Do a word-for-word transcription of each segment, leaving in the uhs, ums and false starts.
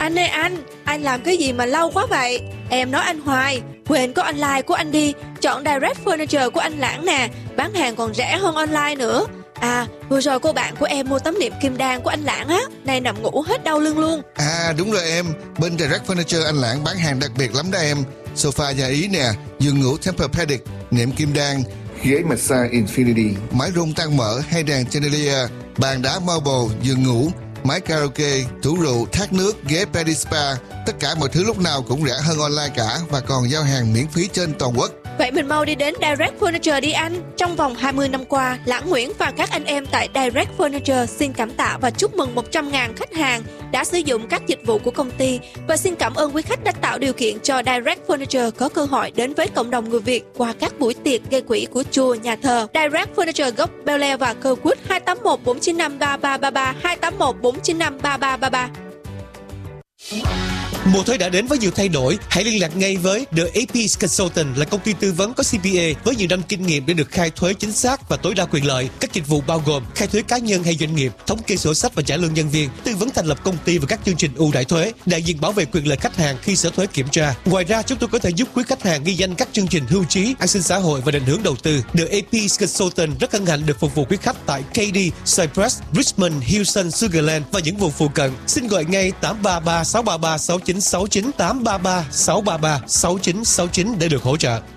Anh ơi anh, anh làm cái gì mà lâu quá vậy? Em nói anh hoài, quên có online của anh đi. Chọn Direct Furniture của anh Lãng nè, bán hàng còn rẻ hơn online nữa. À, vừa rồi cô bạn của em mua tấm nệm kim đan của anh Lãng á, nay nằm ngủ hết đau lưng luôn. À đúng rồi em, bên Direct Furniture anh Lãng bán hàng đặc biệt lắm đó em. Sofa nhà Ý nè, giường ngủ Tempur-Pedic, nệm kim đan, ghế massage Infinity, mái rung tăng mỡ hay đèn chandelier, bàn đá marble, giường ngủ, máy karaoke, tủ rượu, thác nước, ghế Pedispa. Tất cả mọi thứ lúc nào cũng rẻ hơn online cả và còn giao hàng miễn phí trên toàn quốc. Vậy mình mau đi đến Direct Furniture đi anh. Trong vòng hai mươi năm qua, Lãng Nguyễn và các anh em tại Direct Furniture xin cảm tạ và chúc mừng một trăm nghìn khách hàng đã sử dụng các dịch vụ của công ty, và xin cảm ơn quý khách đã tạo điều kiện cho Direct Furniture có cơ hội đến với cộng đồng người Việt qua các buổi tiệc gây quỹ của chùa, nhà thờ. Direct Furniture gốc Bel Air và Kirkwood hai tám một bốn chín năm ba ba ba ba, hai tám một bốn chín năm ba ba ba ba. Mùa thuế đã đến với nhiều thay đổi. Hãy liên lạc ngay với The a pê Consultant, là công ty tư vấn có xê pê a với nhiều năm kinh nghiệm để được khai thuế chính xác và tối đa quyền lợi. Các dịch vụ bao gồm khai thuế cá nhân hay doanh nghiệp, thống kê sổ sách và trả lương nhân viên, tư vấn thành lập công ty và các chương trình ưu đãi thuế, đại diện bảo vệ quyền lợi khách hàng khi sở thuế kiểm tra. Ngoài ra, chúng tôi có thể giúp quý khách hàng ghi danh các chương trình hưu trí, an sinh xã hội và định hướng đầu tư. The a pê Consultant rất hân hạnh được phục vụ quý khách tại Katy, Cypress, Richmond, Houston, Sugarland và những vùng phụ cận. Xin gọi ngay tám ba ba sáu ba ba sáu chín sáu chín, tám ba ba sáu ba ba sáu chín sáu chín để được hỗ trợ.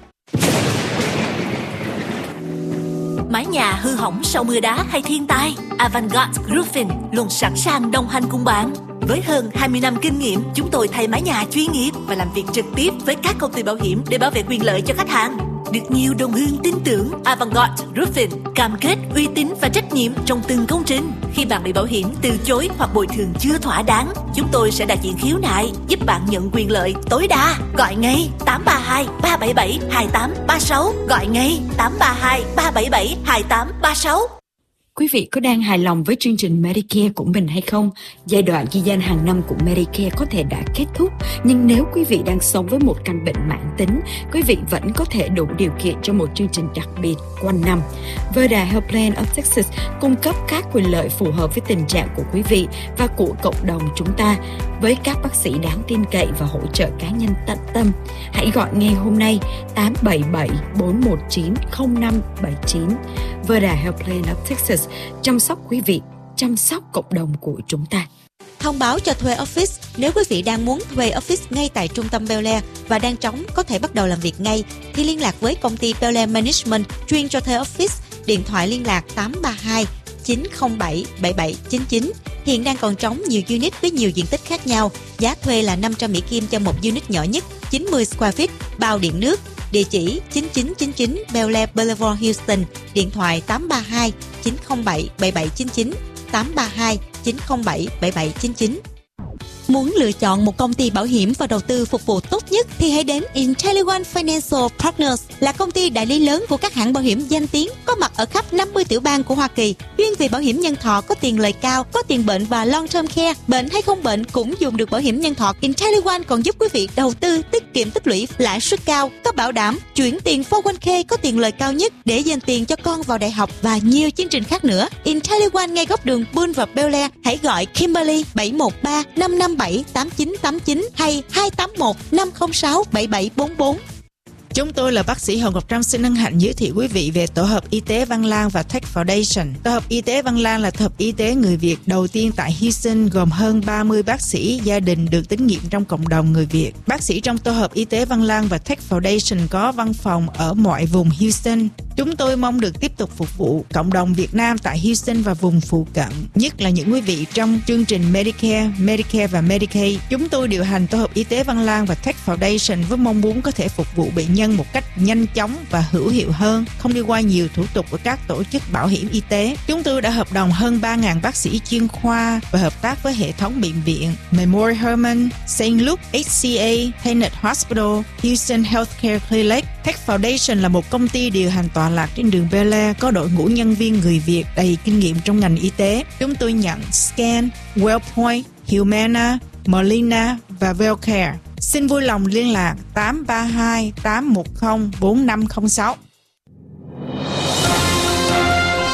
Mái nhà hư hỏng sau mưa đá hay thiên tai, Avantgarde Roofing luôn sẵn sàng đồng hành cùng bạn. Với hơn hai mươi năm kinh nghiệm, chúng tôi thay mái nhà chuyên nghiệp và làm việc trực tiếp với các công ty bảo hiểm để bảo vệ quyền lợi cho khách hàng. Được nhiều đồng hương tin tưởng, Avantgarde Roofing cam kết uy tín và trách nhiệm trong từng công trình. Khi bạn bị bảo hiểm từ chối hoặc bồi thường chưa thỏa đáng, chúng tôi sẽ đại diện khiếu nại, giúp bạn nhận quyền lợi tối đa. Gọi ngay tám ba hai ba bảy bảy hai tám ba sáu, gọi ngay tám ba hai ba bảy bảy hai tám ba sáu. Quý vị có đang hài lòng với chương trình Medicare của mình hay không? Giai đoạn ghi danh hàng năm của Medicare có thể đã kết thúc, nhưng nếu quý vị đang sống với một căn bệnh mãn tính, quý vị vẫn có thể đủ điều kiện cho một chương trình đặc biệt quanh năm. Verda Health Plan of Texas cung cấp các quyền lợi phù hợp với tình trạng của quý vị và của cộng đồng chúng ta, với các bác sĩ đáng tin cậy và hỗ trợ cá nhân tận tâm. Hãy gọi ngay hôm nay tám bảy bảy bốn một chín không năm bảy chín. Verda Health Plan of Texas, chăm sóc quý vị, chăm sóc cộng đồng của chúng ta. Thông báo cho thuê office. Nếu quý vị đang muốn thuê office ngay tại trung tâm Bel Air và đang trống có thể bắt đầu làm việc ngay, thì liên lạc với công ty Bel Air Management chuyên cho thuê office. Điện thoại liên lạc tám ba hai chín không bảy bảy bảy chín chín. Hiện đang còn trống nhiều unit với nhiều diện tích khác nhau. Giá thuê là năm trăm Mỹ Kim cho một unit nhỏ nhất, chín mươi square feet, bao điện nước. Địa chỉ chín chín chín chín Bel Air Boulevard, Houston. Điện thoại tám ba hai chín không bảy bảy bảy chín chín, tám ba hai chín không bảy bảy bảy chín chín. Muốn lựa chọn một công ty bảo hiểm và đầu tư phục vụ tốt nhất thì hãy đến IntelliOne Financial Partners, là công ty đại lý lớn của các hãng bảo hiểm danh tiếng, có mặt ở khắp năm mươi tiểu bang của Hoa Kỳ, chuyên về bảo hiểm nhân thọ có tiền lời cao, có tiền bệnh và long term care, bệnh hay không bệnh cũng dùng được bảo hiểm nhân thọ. IntelliOne còn giúp quý vị đầu tư, tiết kiệm tích lũy, lãi suất cao, có bảo đảm, chuyển tiền four oh one k có tiền lời cao nhất để dành tiền cho con vào đại học và nhiều chương trình khác nữa. IntelliOne ngay góc đường Bull và Bel Air. Hãy gọi Kimberly bảy một ba năm năm bảy tám chín tám chín hay hai tám một năm không sáu bảy bảy bốn bốn. Chúng tôi là bác sĩ Hồng Ngọc Trâm xin hân hạnh giới thiệu quý vị về tổ hợp y tế Văn Lang và Tech Foundation. Tổ hợp y tế Văn Lang là tổ hợp y tế người Việt đầu tiên tại Houston, gồm hơn ba mươi bác sĩ gia đình được tín nhiệm trong cộng đồng người Việt. Bác sĩ trong tổ hợp y tế Văn Lang và Tech Foundation có văn phòng ở mọi vùng Houston. Chúng tôi mong được tiếp tục phục vụ cộng đồng Việt Nam tại Houston và vùng phụ cận, nhất là những quý vị trong chương trình Medicare, Medicare và Medicaid. Chúng tôi điều hành tổ hợp y tế Văn Lang và Tech Foundation với mong muốn có thể phục vụ bệnh nhân một cách nhanh chóng và hữu hiệu hơn, không đi qua nhiều thủ tục của các tổ chức bảo hiểm y tế. Chúng tôi đã hợp đồng hơn ba nghìn bác sĩ chuyên khoa và hợp tác với hệ thống bệnh viện Memorial Hermann, Saint Luke, hát xê a, Tenet Hospital, Houston Healthcare Clinic. Tech Foundation là một công ty điều hành tọa lạc trên đường Bel Air, có đội ngũ nhân viên người Việt đầy kinh nghiệm trong ngành y tế. Chúng tôi nhận Scan, Wellpoint, Humana, Molina và Wellcare. Xin vui lòng liên lạc tám ba hai tám một không bốn năm không sáu.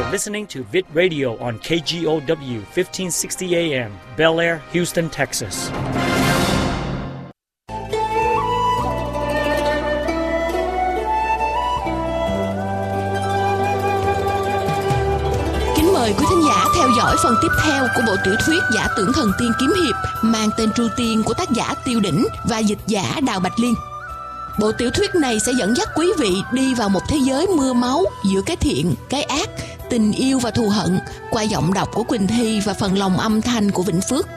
You're listening to Vit Radio on K G O W fifteen sixty A M, Bel Air, Houston, Texas. Mời quý thính giả theo dõi phần tiếp theo của bộ tiểu thuyết Giả tưởng thần tiên kiếm hiệp mang tên Tru Tiên của tác giả Tiêu Đỉnh và dịch giả Đào Bạch Liên. Bộ tiểu thuyết này sẽ dẫn dắt quý vị đi vào một thế giới mưa máu giữa cái thiện, cái ác, tình yêu và thù hận qua giọng đọc của Quỳnh Thi và phần lồng âm thanh của Vĩnh Phước.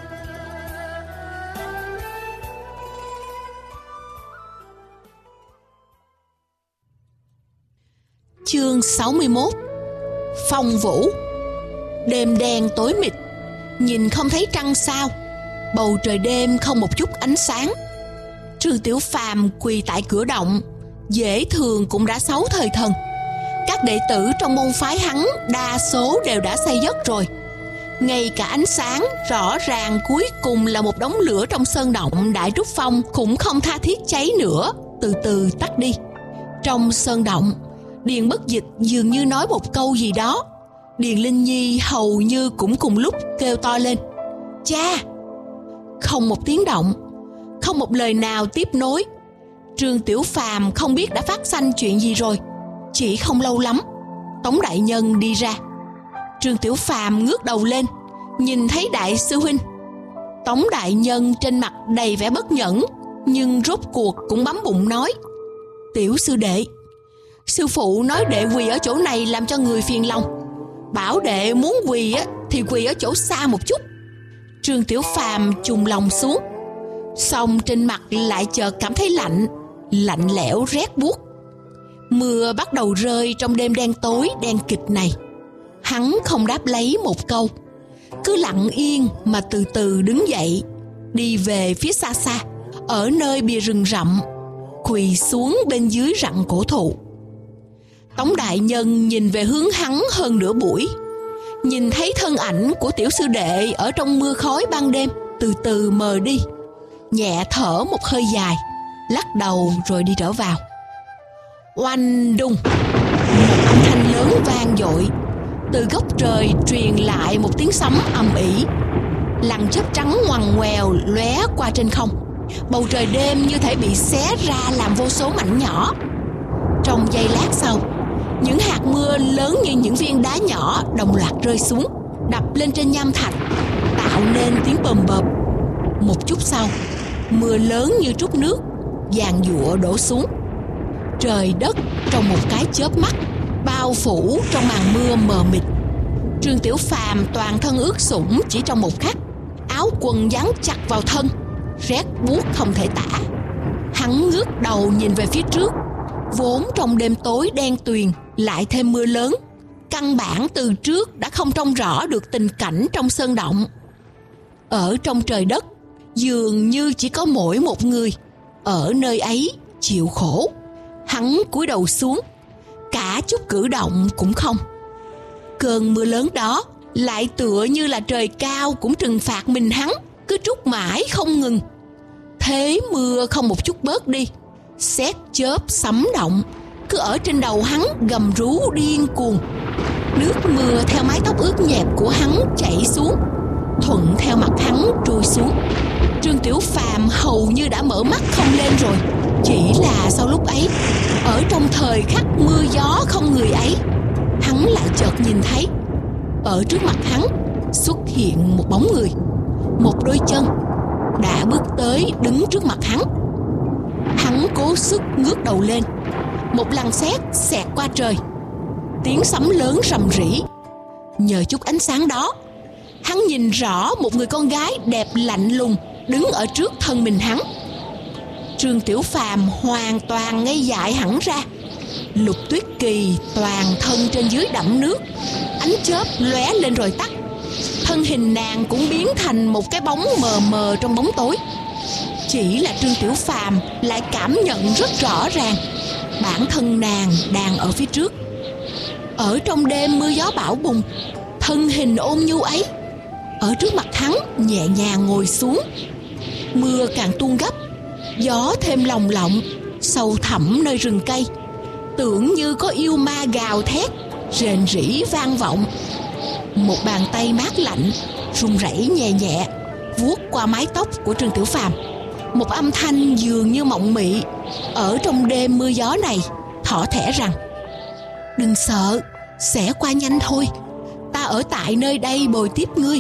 Chương sáu mươi mốt. Phong Vũ. Đêm đen tối mịt, nhìn không thấy trăng sao, bầu trời đêm không một chút ánh sáng. Trương Tiểu Phàm quỳ tại cửa động, dễ thường cũng đã sáu thời thần. Các đệ tử trong môn phái hắn đa số đều đã say giấc rồi. Ngay cả ánh sáng rõ ràng cuối cùng là một đống lửa trong sơn động Đại Trúc Phong cũng không tha thiết cháy nữa, từ từ tắt đi. Trong sơn động, Điền Bất Dịch dường như nói một câu gì đó. Điền Linh Nhi hầu như cũng cùng lúc kêu to lên: Cha! Không một tiếng động, không một lời nào tiếp nối. Trương Tiểu Phàm không biết đã phát sanh chuyện gì rồi. Chỉ không lâu lắm, Tống đại nhân đi ra. Trương Tiểu Phàm ngước đầu lên, nhìn thấy đại sư huynh. Tống đại nhân trên mặt đầy vẻ bất nhẫn, nhưng rốt cuộc cũng bấm bụng nói: Tiểu sư đệ, sư phụ nói đệ quỳ ở chỗ này làm cho người phiền lòng. Bảo đệ muốn quỳ á, thì quỳ ở chỗ xa một chút. Trương Tiểu Phàm chùng lòng xuống, xong trên mặt lại chợt cảm thấy lạnh, lạnh lẽo rét buốt. Mưa bắt đầu rơi trong đêm đen tối đen kịch này. Hắn không đáp lấy một câu, cứ lặng yên mà từ từ đứng dậy, đi về phía xa xa, ở nơi bìa rừng rậm, quỳ xuống bên dưới rặng cổ thụ. Tống đại nhân nhìn về hướng hắn hơn nửa buổi, nhìn thấy thân ảnh của tiểu sư đệ ở trong mưa khói ban đêm từ từ mờ đi, nhẹ thở một hơi dài, lắc đầu rồi đi trở vào. Oanh đùng, một âm thanh lớn vang dội, từ góc trời truyền lại một tiếng sấm ầm ĩ. Lằn chớp trắng ngoằn ngoèo lóe qua trên không, bầu trời đêm như thể bị xé ra làm vô số mảnh nhỏ. Trong giây lát sau, những hạt mưa lớn như những viên đá nhỏ đồng loạt rơi xuống, đập lên trên nham thạch, tạo nên tiếng bầm bợp. Một chút sau, mưa lớn như trút nước, giàn giụa đổ xuống. Trời đất trong một cái chớp mắt bao phủ trong màn mưa mờ mịt. Trương Tiểu Phàm toàn thân ướt sũng chỉ trong một khắc, áo quần dán chặt vào thân, rét buốt không thể tả. Hắn ngước đầu nhìn về phía trước, vốn trong đêm tối đen tuyền lại thêm mưa lớn, căn bản từ trước đã không trông rõ được tình cảnh trong sơn động. Ở trong trời đất dường như chỉ có mỗi một người ở nơi ấy chịu khổ. Hắn cúi đầu xuống, cả chút cử động cũng không. Cơn mưa lớn đó lại tựa như là trời cao cũng trừng phạt mình hắn, cứ trút mãi không ngừng. Thế mưa không một chút bớt đi, sét chớp sấm động cứ ở trên đầu hắn gầm rú điên cuồng. Nước mưa theo mái tóc ướt nhẹp của hắn chảy xuống, thuận theo mặt hắn trôi xuống. Trương Tiểu Phàm hầu như đã mở mắt không lên rồi. Chỉ là sau lúc ấy, ở trong thời khắc mưa gió không người ấy, hắn lại chợt nhìn thấy ở trước mặt hắn xuất hiện một bóng người, một đôi chân đã bước tới đứng trước mặt hắn. Hắn cố sức ngước đầu lên, một làn sét xẹt qua trời, tiếng sấm lớn rầm rĩ. Nhờ chút ánh sáng đó, hắn nhìn rõ một người con gái đẹp lạnh lùng đứng ở trước thân mình hắn. Trương Tiểu Phàm hoàn toàn ngây dại hẳn ra. Lục Tuyết Kỳ toàn thân trên dưới đẫm nước, ánh chớp lóe lên rồi tắt. Thân hình nàng cũng biến thành một cái bóng mờ mờ trong bóng tối. Chỉ là Trương Tiểu Phàm lại cảm nhận rất rõ ràng bản thân nàng đang ở phía trước. Ở trong đêm mưa gió bão bùng, thân hình ôn nhu ấy ở trước mặt hắn nhẹ nhàng ngồi xuống. Mưa càng tuôn gấp, gió thêm lồng lộng, sâu thẳm nơi rừng cây, tưởng như có yêu ma gào thét, rền rĩ vang vọng. Một bàn tay mát lạnh run rẩy nhẹ nhẹ vuốt qua mái tóc của Trương Tiểu Phàm. Một âm thanh dường như mộng mị ở trong đêm mưa gió này thỏ thẻ rằng: đừng sợ, sẽ qua nhanh thôi. Ta ở tại nơi đây bồi tiếp ngươi.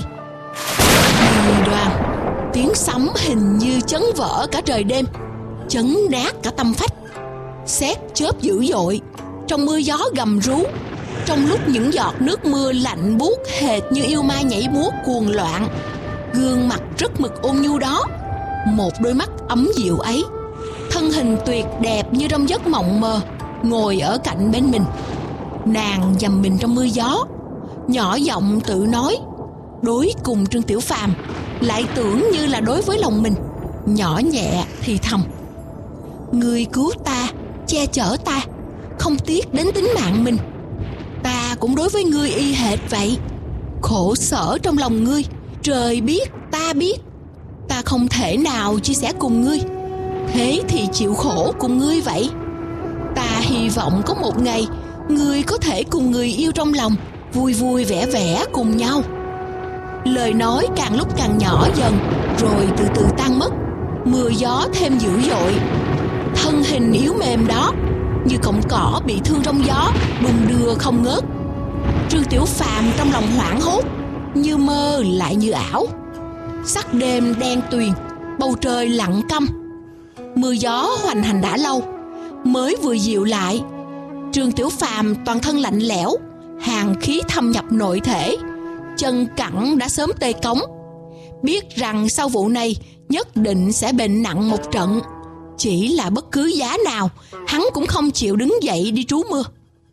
Mười đoàn, tiếng sấm hình như chấn vỡ cả trời đêm, chấn nát cả tâm phách. Sét chớp dữ dội, trong mưa gió gầm rú, trong lúc những giọt nước mưa lạnh buốt hệt như yêu ma nhảy múa cuồng loạn. Gương mặt rất mực ôn nhu đó, một đôi mắt ấm dịu ấy, thân hình tuyệt đẹp như trong giấc mộng mơ, ngồi ở cạnh bên mình. Nàng dầm mình trong mưa gió, nhỏ giọng tự nói, đối cùng Trương Tiểu Phàm lại tưởng như là đối với lòng mình, nhỏ nhẹ thì thầm: ngươi cứu ta, che chở ta, không tiếc đến tính mạng mình. Ta cũng đối với ngươi y hệt vậy. Khổ sở trong lòng ngươi, trời biết, ta biết. Ta không thể nào chia sẻ cùng ngươi, thế thì chịu khổ cùng ngươi vậy. Ta hy vọng có một ngày ngươi có thể cùng người yêu trong lòng vui vui vẻ vẻ cùng nhau. Lời nói càng lúc càng nhỏ dần, rồi từ từ tan mất. Mưa gió thêm dữ dội, thân hình yếu mềm đó như cọng cỏ bị thương trong gió đung đưa không ngớt. Trương Tiểu Phàm trong lòng hoảng hốt, như mơ lại như ảo. Sắc đêm đen tuyền, bầu trời lặng câm. Mưa gió hoành hành đã lâu, mới vừa dịu lại. Trương Tiểu Phàm toàn thân lạnh lẽo, hàn khí thâm nhập nội thể, chân cẳng đã sớm tê cống. Biết rằng sau vụ này nhất định sẽ bệnh nặng một trận, chỉ là bất cứ giá nào hắn cũng không chịu đứng dậy đi trú mưa.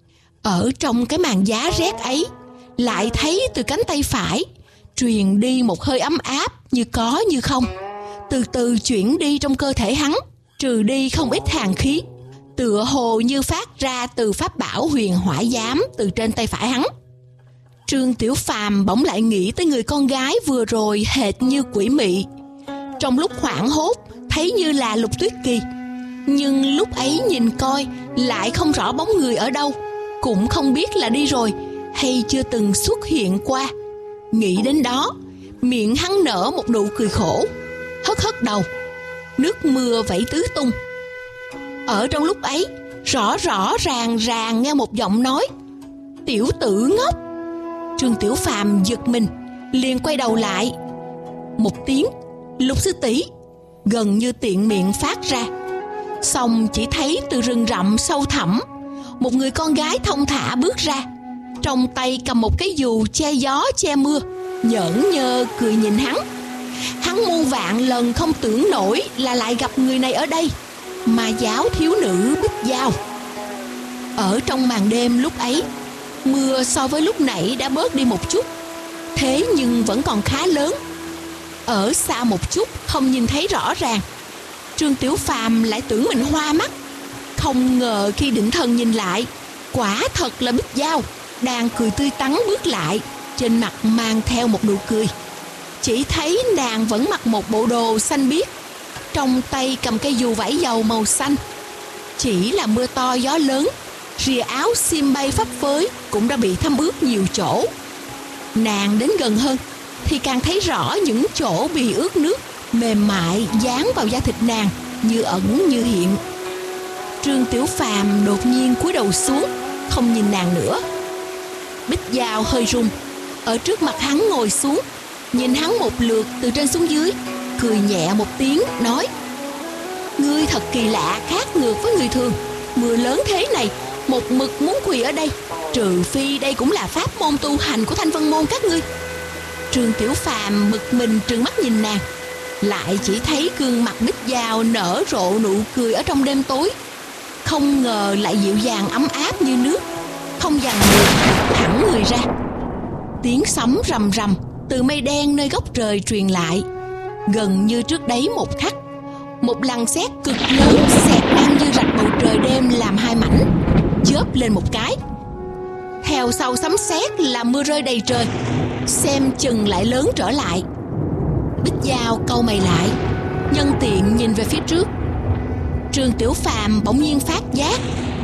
Ở trong cái màn giá rét ấy, lại thấy từ cánh tay phải truyền đi một hơi ấm áp như có như không, từ từ chuyển đi trong cơ thể hắn, trừ đi không ít hàn khí, tựa hồ như phát ra từ pháp bảo huyền hỏa giám từ trên tay phải hắn. Trương Tiểu Phàm bỗng lại nghĩ tới người con gái vừa rồi hệt như quỷ mị. Trong lúc hoảng hốt thấy như là Lục Tuyết Kỳ, nhưng lúc ấy nhìn coi lại không rõ bóng người ở đâu, cũng không biết là đi rồi hay chưa từng xuất hiện qua. Nghĩ đến đó, miệng hắn nở một nụ cười khổ, hất hất đầu. Nước mưa vẩy tứ tung. Ở trong lúc ấy, rõ rõ ràng ràng nghe một giọng nói: tiểu tử ngốc. Trương Tiểu Phàm giật mình, liền quay đầu lại. Một tiếng Lục sư tỷ gần như tiện miệng phát ra, xong chỉ thấy từ rừng rậm sâu thẳm, một người con gái thong thả bước ra, trong tay cầm một cái dù che gió che mưa, nhởn nhơ cười nhìn hắn. Hắn muôn vạn lần không tưởng nổi là lại gặp người này ở đây, mà giáo thiếu nữ Bích Giao. Ở trong màn đêm lúc ấy, mưa so với lúc nãy đã bớt đi một chút, thế nhưng vẫn còn khá lớn. Ở xa một chút không nhìn thấy rõ ràng, Trương Tiểu Phàm lại tưởng mình hoa mắt. Không ngờ khi định thần nhìn lại, quả thật là Bích Giao đang cười tươi tắn bước lại, trên mặt mang theo một nụ cười. Chỉ thấy nàng vẫn mặc một bộ đồ xanh biếc, trong tay cầm cây dù vải dầu màu xanh. Chỉ là mưa to gió lớn, rìa áo xiêm bay phấp phới cũng đã bị thấm ướt nhiều chỗ. Nàng đến gần hơn thì càng thấy rõ những chỗ bị ướt nước mềm mại dán vào da thịt nàng, như ẩn như hiện. Trương Tiểu Phàm đột nhiên cúi đầu xuống, không nhìn nàng nữa. Bích Giao hơi run, ở trước mặt hắn ngồi xuống, nhìn hắn một lượt từ trên xuống dưới, cười nhẹ một tiếng nói: ngươi thật kỳ lạ, khác ngược với người thường. Mưa lớn thế này, một mực muốn quỳ ở đây, trừ phi đây cũng là pháp môn tu hành của Thanh Vân môn các ngươi. Trương Tiểu Phàm bực mình trừng mắt nhìn nàng, lại chỉ thấy gương mặt Bích Giao nở rộ nụ cười ở trong đêm tối, không ngờ lại dịu dàng ấm áp như nước, không dằn được thẳng người ra. Tiếng sấm rầm rầm từ mây đen nơi góc trời truyền lại. Gần như trước đấy một khắc, một lằn sét cực lớn xẹt ngang như rạch bầu trời đêm làm hai mảnh, chớp lên một cái. Theo sau sấm sét là mưa rơi đầy trời, xem chừng lại lớn trở lại. Bích Giao cau mày lại, nhân tiện nhìn về phía trước. Trương Tiểu Phàm bỗng nhiên phát giác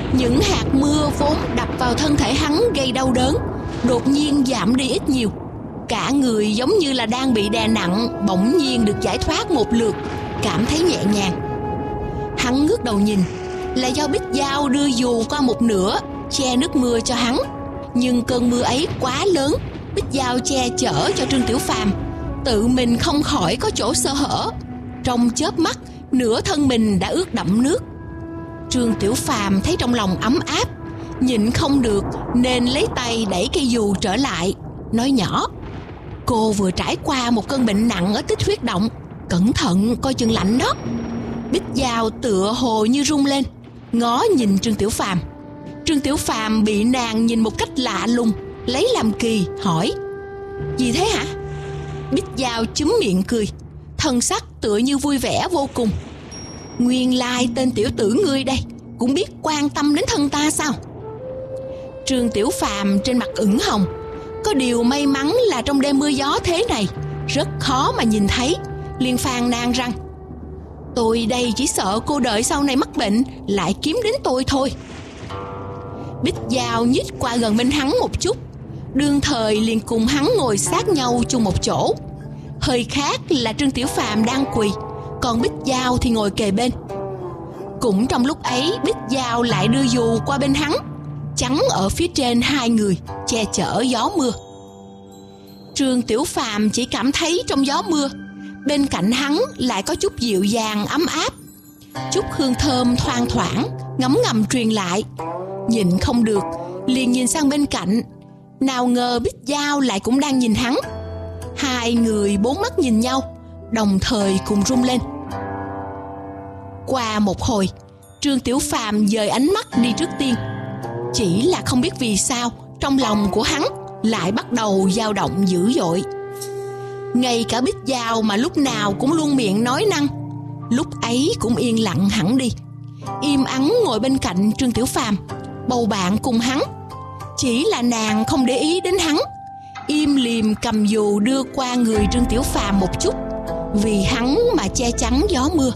Những hạt mưa vốn đập vào thân thể hắn gây đau đớn đột nhiên giảm đi ít nhiều. Cả người giống như là đang bị đè nặng, bỗng nhiên được giải thoát một lượt, cảm thấy nhẹ nhàng. Hắn ngước đầu nhìn, là do Bích Giao đưa dù qua một nửa che nước mưa cho hắn. Nhưng cơn mưa ấy quá lớn, Bích Giao che chở cho Trương Tiểu Phàm, tự mình không khỏi có chỗ sơ hở. Trong chớp mắt, nửa thân mình đã ướt đẫm nước. Trương Tiểu Phàm thấy trong lòng ấm áp, nhịn không được nên lấy tay đẩy cây dù trở lại, nói nhỏ: cô vừa trải qua một cơn bệnh nặng ở tích huyết động, cẩn thận coi chừng lạnh đó. Bích Giao tựa hồ như rung lên, ngó nhìn Trương Tiểu Phàm. Trương Tiểu Phàm bị nàng nhìn một cách lạ lùng, lấy làm kỳ, hỏi: gì thế hả? Bích Giao chúm miệng cười, thân sắc tựa như vui vẻ vô cùng. Nguyên lai tên tiểu tử ngươi đây cũng biết quan tâm đến thân ta sao? Trương Tiểu Phàm trên mặt ửng hồng. Có điều may mắn là trong đêm mưa gió thế này rất khó mà nhìn thấy, liền phàn nàn rằng: tôi đây chỉ sợ cô đợi sau này mắc bệnh lại kiếm đến tôi thôi. Bích Giao nhích qua gần bên hắn một chút, đương thời liền cùng hắn ngồi sát nhau chung một chỗ. Hơi khác là Trương Tiểu Phàm đang quỳ, còn Bích Giao thì ngồi kề bên. Cũng trong lúc ấy, Bích Giao lại đưa dù qua bên hắn, chắn ở phía trên hai người, che chở gió mưa. Trương Tiểu Phàm chỉ cảm thấy trong gió mưa, bên cạnh hắn lại có chút dịu dàng ấm áp, chút hương thơm thoang thoảng ngấm ngầm truyền lại. Nhìn không được, liền nhìn sang bên cạnh. Nào ngờ Bích Giao lại cũng đang nhìn hắn. Hai người bốn mắt nhìn nhau, đồng thời cùng rung lên. Qua một hồi, Trương Tiểu Phàm dời ánh mắt đi trước tiên. Chỉ là không biết vì sao trong lòng của hắn lại bắt đầu dao động dữ dội. Ngay cả Bích Giao mà lúc nào cũng luôn miệng nói năng, lúc ấy cũng yên lặng hẳn đi, im ắng ngồi bên cạnh Trương Tiểu Phàm, bầu bạn cùng hắn. Chỉ là nàng không để ý đến hắn, im lìm cầm dù đưa qua người Trương Tiểu Phàm một chút, vì hắn mà che chắn gió mưa.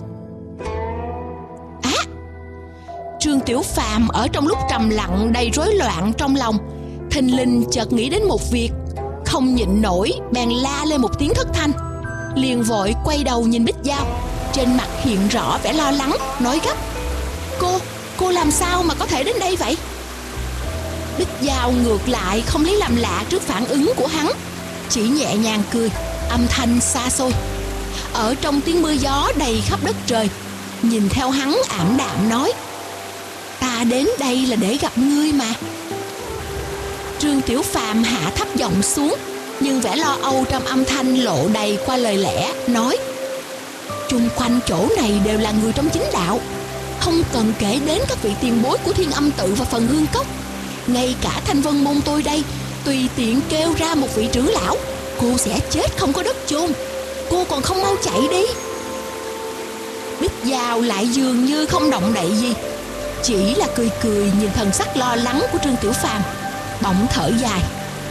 Á! À, Trương Tiểu Phàm ở trong lúc trầm lặng đầy rối loạn trong lòng, thình lình chợt nghĩ đến một việc, không nhịn nổi bèn la lên một tiếng thất thanh, liền vội quay đầu nhìn Bích Giao, trên mặt hiện rõ vẻ lo lắng, nói gấp: Cô, cô làm sao mà có thể đến đây vậy? Bích Giao ngược lại không lấy làm lạ trước phản ứng của hắn, chỉ nhẹ nhàng cười, âm thanh xa xôi. Ở trong tiếng mưa gió đầy khắp đất trời, nhìn theo hắn ảm đạm nói: ta đến đây là để gặp ngươi mà. Trương Tiểu Phàm hạ thấp giọng xuống, nhưng vẻ lo âu trong âm thanh lộ đầy qua lời lẽ, nói: chung quanh chỗ này đều là người trong chính đạo, không cần kể đến các vị tiền bối của Thiên Âm Tự và Phần Hương Cốc. Ngay cả Thanh Vân Môn tôi đây, tùy tiện kêu ra một vị trưởng lão, cô sẽ chết không có đất chôn. Cô còn không mau chạy đi. Bích Giao lại dường như không động đậy gì, chỉ là cười cười nhìn thần sắc lo lắng của Trương Tiểu Phàm, bỗng thở dài: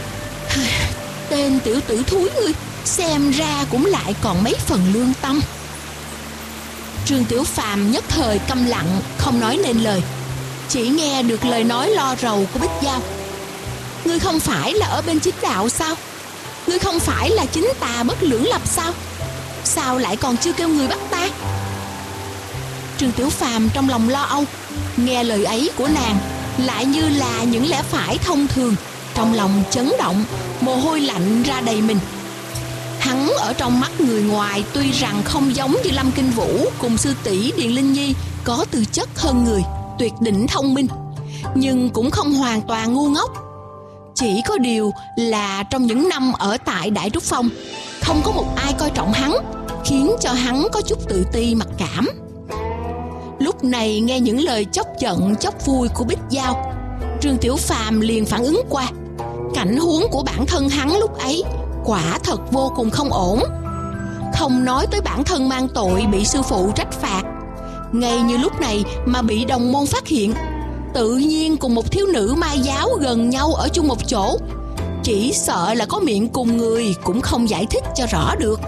tên tiểu tử thúi ngươi, xem ra cũng lại còn mấy phần lương tâm. Trương Tiểu Phàm nhất thời câm lặng, không nói nên lời, chỉ nghe được lời nói lo rầu của Bích Giao: ngươi không phải là ở bên chính đạo sao? Ngươi không phải là chính tà bất lưỡng lập sao? Sao lại còn chưa kêu người bắt ta? Trương Tiểu Phàm trong lòng lo âu, nghe lời ấy của nàng lại như là những lẽ phải thông thường, trong lòng chấn động, mồ hôi lạnh ra đầy mình. Hắn ở trong mắt người ngoài tuy rằng không giống như Lâm Kinh Vũ cùng sư tỷ Điền Linh Nhi có tư chất hơn người, tuyệt đỉnh thông minh, nhưng cũng không hoàn toàn ngu ngốc. Chỉ có điều là trong những năm ở tại Đại Trúc Phong, không có một ai coi trọng hắn, khiến cho hắn có chút tự ti mặc cảm. Lúc này nghe những lời chốc giận chốc vui của Bích Giao, Trương Tiểu Phàm liền phản ứng qua. Cảnh huống của bản thân hắn lúc ấy quả thật vô cùng không ổn. Không nói tới bản thân mang tội bị sư phụ trách phạt, ngay như lúc này mà bị đồng môn phát hiện, tự nhiên cùng một thiếu nữ mai giáo gần nhau ở chung một chỗ, chỉ sợ là có miệng cùng người cũng không giải thích cho rõ được.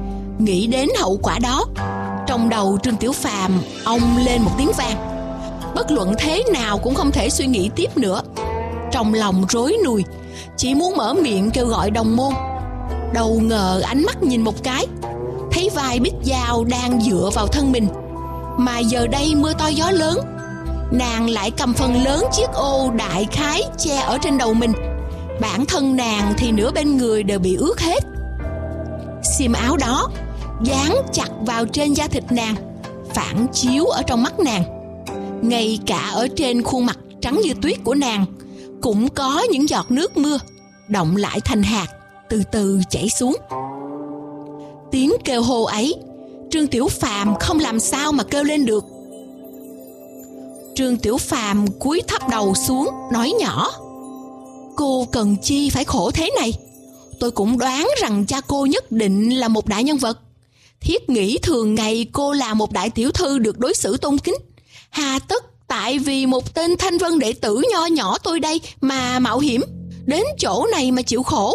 Nghĩ đến hậu quả đó, trong đầu Trương Tiểu Phàm ong lên một tiếng vang. Bất luận thế nào cũng không thể suy nghĩ tiếp nữa. Trong lòng rối nùi, chỉ muốn mở miệng kêu gọi đồng môn. Đâu ngờ ánh mắt nhìn một cái, thấy vai Bích Giao đang dựa vào thân mình. Mà giờ đây mưa to gió lớn, nàng lại cầm phần lớn chiếc ô đại khái che ở trên đầu mình. Bản thân nàng thì nửa bên người đều bị ướt hết. Xiêm áo đó dán chặt vào trên da thịt nàng, phản chiếu ở trong mắt nàng. Ngay cả ở trên khuôn mặt trắng như tuyết của nàng cũng có những giọt nước mưa đọng lại thành hạt, từ từ chảy xuống. Tiếng kêu hô ấy, Trương Tiểu Phàm không làm sao mà kêu lên được. Trương Tiểu Phàm cúi thấp đầu xuống, nói nhỏ: "Cô cần chi phải khổ thế này? Tôi cũng đoán rằng cha cô nhất định là một đại nhân vật. Thiết nghĩ thường ngày cô là một đại tiểu thư được đối xử tôn kính, hà tất tại vì một tên thanh vân đệ tử nho nhỏ tôi đây mà mạo hiểm đến chỗ này mà chịu khổ."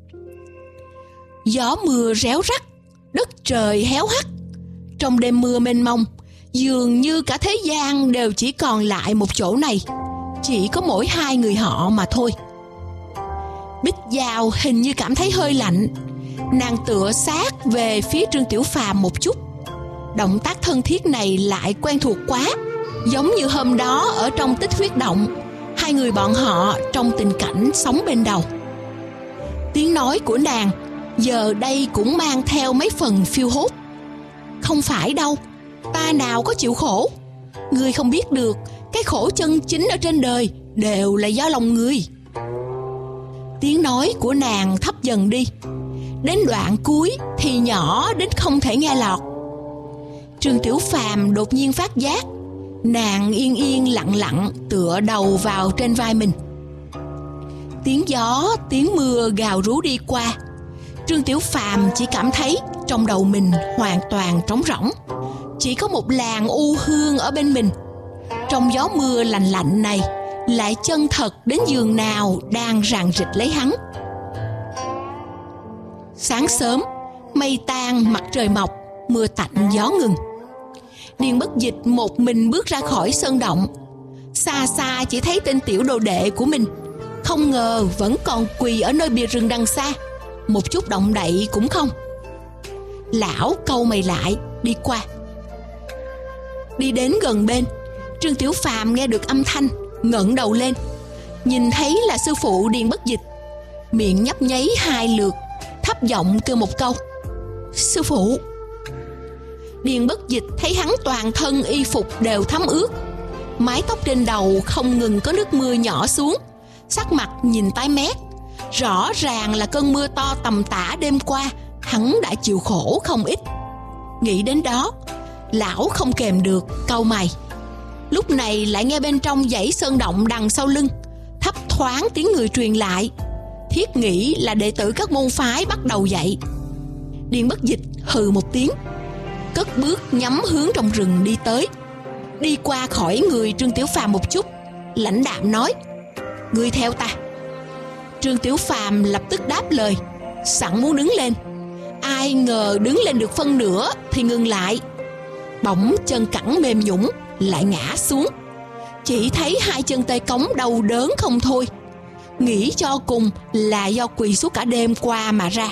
Gió mưa réo rắt, đất trời héo hắt. Trong đêm mưa mênh mông, dường như cả thế gian đều chỉ còn lại một chỗ này, chỉ có mỗi hai người họ mà thôi. Bích Giao hình như cảm thấy hơi lạnh, nàng tựa sát về phía Trương Tiểu Phàm một chút. Động tác thân thiết này lại quen thuộc quá, giống như hôm đó ở trong Tích Huyết Động, hai người bọn họ trong tình cảnh sống bên đầu. Tiếng nói của nàng giờ đây cũng mang theo mấy phần phiêu hốt. "Không phải đâu, ta nào có chịu khổ. Ngươi không biết được, cái khổ chân chính ở trên đời đều là do lòng người." Tiếng nói của nàng thấp dần đi, đến đoạn cuối thì nhỏ đến không thể nghe lọt. Trương Tiểu Phàm đột nhiên phát giác, nàng yên yên lặng lặng tựa đầu vào trên vai mình. Tiếng gió, tiếng mưa gào rú đi qua. Trương Tiểu Phàm chỉ cảm thấy trong đầu mình hoàn toàn trống rỗng, chỉ có một làn u hương ở bên mình. Trong gió mưa lạnh lạnh này lại chân thật đến giường nào đang ràng rịch lấy hắn. Sáng sớm, mây tan mặt trời mọc, mưa tạnh gió ngừng. Điền Bất Dịch một mình bước ra khỏi sơn động. Xa xa chỉ thấy tên tiểu đồ đệ của mình, không ngờ vẫn còn quỳ ở nơi bìa rừng đằng xa, một chút động đậy cũng không. Lão cau mày lại đi qua. Đi đến gần bên, Trương Tiểu Phàm nghe được âm thanh, ngẩng đầu lên, nhìn thấy là sư phụ Điền Bất Dịch, miệng nhấp nháy hai lượt, thấp giọng kêu một câu: "Sư phụ." Điền Bất Dịch thấy hắn toàn thân y phục đều thấm ướt, mái tóc trên đầu không ngừng có nước mưa nhỏ xuống, sắc mặt nhìn tái mét. Rõ ràng là cơn mưa to tầm tã đêm qua hắn đã chịu khổ không ít. Nghĩ đến đó, lão không kèm được cau mày. Lúc này lại nghe bên trong dãy sơn động đằng sau lưng thấp thoáng tiếng người truyền lại, thiết nghĩ là đệ tử các môn phái bắt đầu dậy. Điền Bất Dịch hừ một tiếng, cất bước nhắm hướng trong rừng đi tới. Đi qua khỏi người Trương Tiểu Phàm một chút, lãnh đạm nói: "Ngươi theo ta." Trương Tiểu Phàm lập tức đáp lời, sẵn muốn đứng lên. Ai ngờ đứng lên được phân nửa thì ngừng lại, bỗng chân cẳng mềm nhũn lại ngã xuống. Chỉ thấy hai chân tê cống đau đớn không thôi, nghĩ cho cùng là do quỳ suốt cả đêm qua mà ra.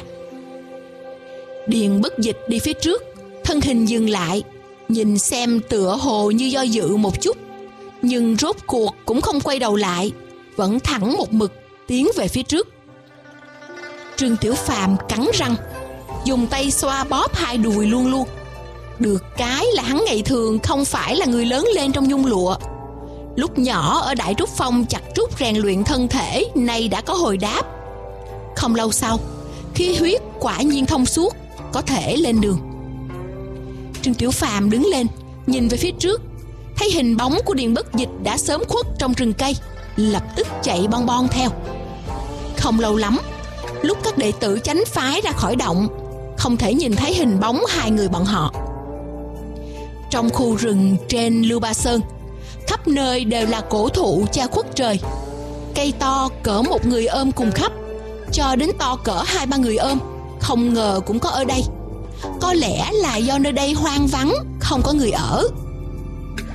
Điền Bất Dịch đi phía trước, thân hình dừng lại, nhìn xem tựa hồ như do dự một chút, nhưng rốt cuộc cũng không quay đầu lại, vẫn thẳng một mực tiến về phía trước. Trương Tiểu Phàm cắn răng, dùng tay xoa bóp hai đùi luôn luôn. Được cái là hắn ngày thường không phải là người lớn lên trong nhung lụa, lúc nhỏ ở Đại Trúc Phong chặt trúc rèn luyện thân thể, nay đã có hồi đáp. Không lâu sau, khí huyết quả nhiên thông suốt, có thể lên đường. Trương Tiểu Phàm đứng lên, nhìn về phía trước, thấy hình bóng của Điền Bất Dịch đã sớm khuất trong rừng cây, lập tức chạy bon bon theo. Không lâu lắm, lúc các đệ tử chánh phái ra khỏi động, không thể nhìn thấy hình bóng hai người bọn họ. Trong khu rừng trên Lưu Ba Sơn, khắp nơi đều là cổ thụ che khuất trời. Cây to cỡ một người ôm cùng khắp, cho đến to cỡ hai ba người ôm, không ngờ cũng có ở đây. Có lẽ là do nơi đây hoang vắng, không có người ở.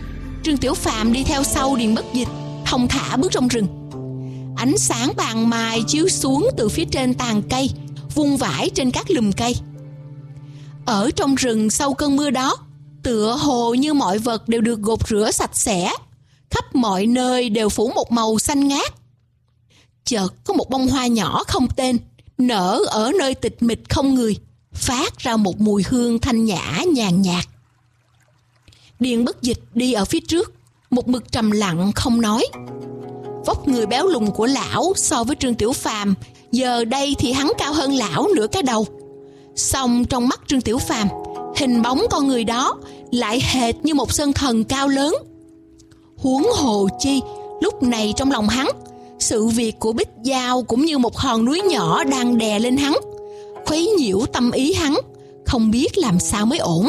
Trương Tiểu Phàm đi theo sau Điền Bất Dịch, thong thả bước trong rừng. Ánh sáng bàn mài chiếu xuống từ phía trên tàn cây, vung vãi trên các lùm cây. Ở trong rừng sau cơn mưa đó, tựa hồ như mọi vật đều được gột rửa sạch sẽ, khắp mọi nơi đều phủ một màu xanh ngát. Chợt có một bông hoa nhỏ không tên nở ở nơi tịch mịch không người, phát ra một mùi hương thanh nhã nhàn nhạt. Điền Bất Dịch đi ở phía trước, một mực trầm lặng không nói. Vóc người béo lùn của lão so với Trương Tiểu Phàm, giờ đây thì hắn cao hơn lão nửa cái đầu. Song trong mắt Trương Tiểu Phàm, hình bóng con người đó lại hệt như một sơn thần cao lớn. Huống hồ chi, lúc này trong lòng hắn, sự việc của Bích Giao cũng như một hòn núi nhỏ đang đè lên hắn, khuấy nhiễu tâm ý hắn, không biết làm sao mới ổn.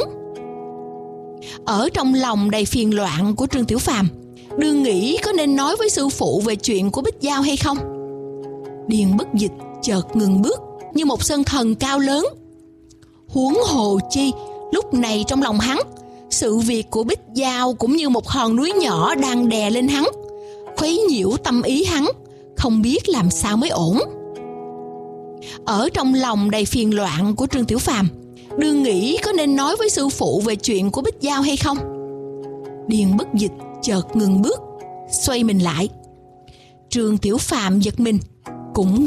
Ở trong lòng đầy phiền loạn của Trương Tiểu Phàm, đương nghĩ có nên nói với sư phụ về chuyện của Bích Giao hay không. Điền Bất Dịch chợt ngừng bước như một sơn thần cao lớn. Huống hồ chi, lúc này trong lòng hắn, sự việc của Bích Giao cũng như một hòn núi nhỏ đang đè lên hắn, khuấy nhiễu tâm ý hắn, không biết làm sao mới ổn. Ở trong lòng đầy phiền loạn của Trương Tiểu Phàm, đương nghĩ có nên nói với sư phụ về chuyện của Bích Giao hay không. Điền Bất Dịch chợt ngừng bước, xoay mình lại. Trương Tiểu Phàm giật mình, cũng